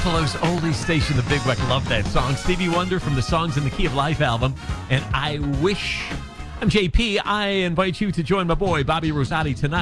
Buffalo's oldies station, the Big Weck. Love that song. Stevie Wonder from the Songs in the Key of Life album. And I Wish. I'm JP. I invite you to join my boy Bobby Rosati tonight.